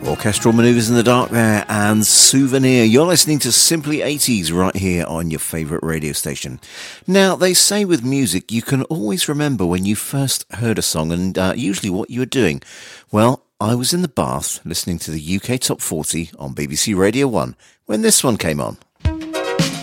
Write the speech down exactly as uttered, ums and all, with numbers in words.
Orchestral Maneuvers in the Dark there and Souvenir. You're listening to Simply eighties right here on your favourite radio station. Now, they say with music you can always remember when you first heard a song and uh, usually what you were doing. Well, I was in the bath listening to the U K Top forty on B B C Radio one when this one came on.